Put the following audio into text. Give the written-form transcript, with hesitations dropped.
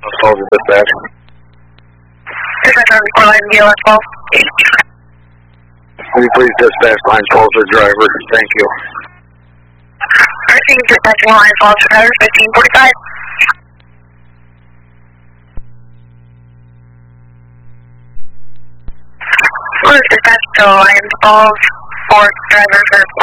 Falls a bit back. Dispatch on 4 line BLS Falls. Will you please dispatch line Falls or driver? Thank you. Repeating dispatching line Falls for driver 1545. Dispatch to line Falls for driver for